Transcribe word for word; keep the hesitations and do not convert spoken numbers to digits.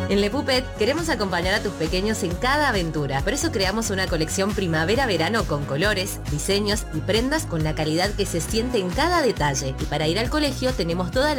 En Le Puppet queremos acompañar a tus pequeños en cada aventura. Por eso creamos una colección primavera-verano con colores, diseños y prendas con la calidad que se siente en cada detalle. Y para ir al colegio tenemos toda la